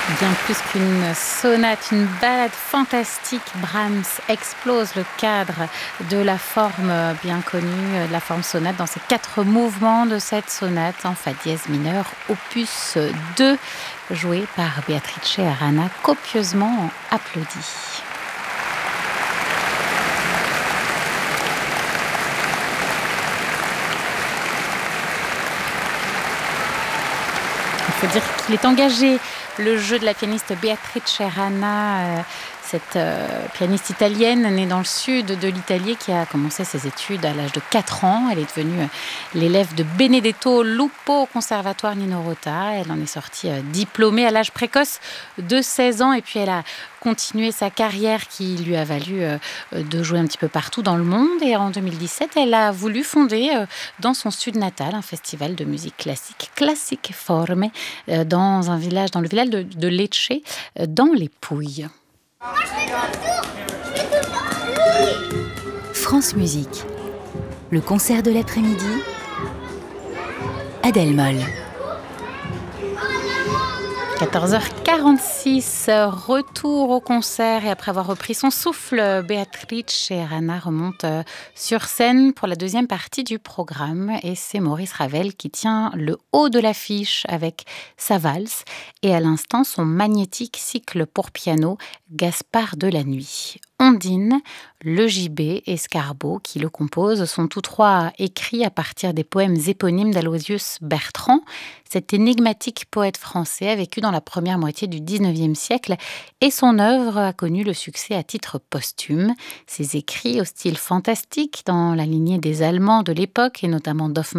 Bien plus qu'une sonate, une ballade fantastique, Brahms explose le cadre de la forme bien connue, de la forme sonate dans ces 4 mouvements de cette sonate en fa dièse mineur, opus 2, joué par Beatrice Arana, copieusement applaudie. Il faut dire qu'il est engagé, le jeu de la pianiste Beatrice Arana, cette pianiste italienne née dans le sud de l'Italie qui a commencé ses études à l'âge de 4 ans. Elle est devenue l'élève de Benedetto Lupo au conservatoire Nino Rota. Elle en est sortie diplômée à l'âge précoce de 16 ans et puis elle a continué sa carrière qui lui a valu de jouer un petit peu partout dans le monde. Et en 2017, elle a voulu fonder dans son sud natal un festival de musique classique, Classiche Forme, dans le village de Lecce, dans les Pouilles. France Musique. Le concert de l'après-midi. Adèle Moll. 14h46, retour au concert et après avoir repris son souffle, Beatrice Arana remonte sur scène pour la deuxième partie du programme et c'est Maurice Ravel qui tient le haut de l'affiche avec sa valse et à l'instant son magnétique cycle pour piano Gaspard de la Nuit. Ondine, Le Gibet et Scarbeau qui le composent sont tous trois écrits à partir des poèmes éponymes d'Aloysius Bertrand, cet énigmatique poète français a vécu dans la première moitié du XIXe siècle et son œuvre a connu le succès à titre posthume. Ses écrits au style fantastique dans la lignée des Allemands de l'époque et notamment d'Hoffmann